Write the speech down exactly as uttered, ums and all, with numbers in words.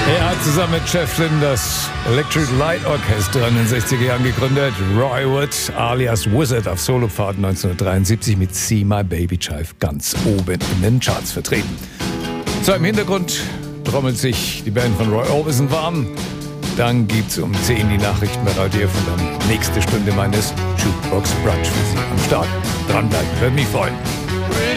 Er hat zusammen mit Jeff Lynne das Electric Light Orchestra in den sechziger Jahren gegründet. Roy Wood alias Wizard auf Solofahrt neunzehnhundertdreiundsiebzig mit See My Baby Chive ganz oben in den Charts vertreten. So, im Hintergrund trommelt sich die Band von Roy Orbison warm. Dann gibt's um zehn die Nachrichten bei Radio F und dann nächste Stunde meines Jukebox Brunch für Sie am Start. Dranbleiben, würde mich freuen.